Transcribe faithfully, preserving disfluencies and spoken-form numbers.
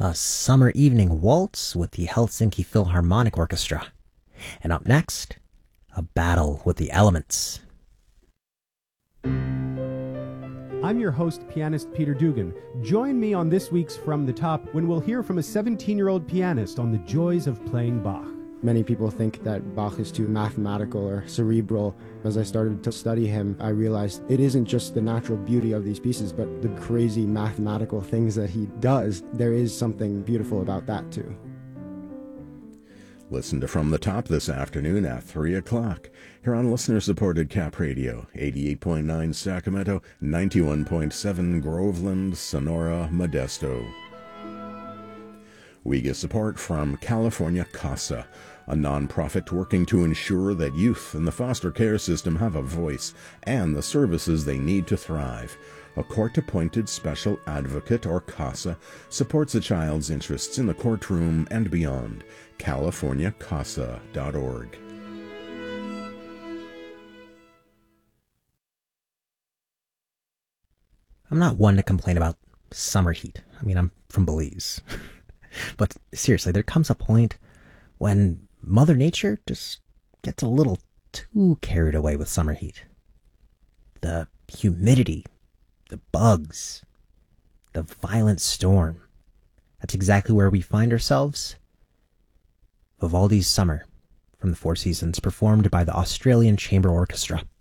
a summer evening waltz with the Helsinki Philharmonic Orchestra. And up next, a battle with the elements. I'm your host, pianist Peter Dugan. Join me on this week's From the Top when we'll hear from a seventeen-year-old pianist on the joys of playing Bach. Many people think that Bach is too mathematical or cerebral. As I started to study him, I realized it isn't just the natural beauty of these pieces, but the crazy mathematical things that he does. There is something beautiful about that, too. Listen to From the Top this afternoon at three o'clock. Here on listener-supported Cap Radio, eighty-eight point nine Sacramento, ninety-one point seven Groveland, Sonora, Modesto. We get support from California CASA, a nonprofit working to ensure that youth in the foster care system have a voice and the services they need to thrive. A court-appointed special advocate, or CASA, supports a child's interests in the courtroom and beyond. california casa dot org. I'm not one to complain about summer heat. I mean, I'm from Belize. But seriously, there comes a point when Mother Nature just gets a little too carried away with summer heat. The humidity, the bugs, the violent storm. That's exactly where we find ourselves. Vivaldi's Summer from the Four Seasons, performed by the Australian Chamber Orchestra.